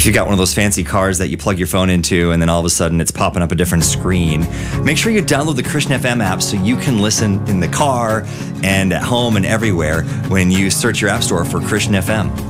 If you've got one of those fancy cars that you plug your phone into and then all of a sudden it's popping up a different screen, make sure you download the Christian FM app so you can listen in the car and at home and everywhere when you search your app store for Christian FM.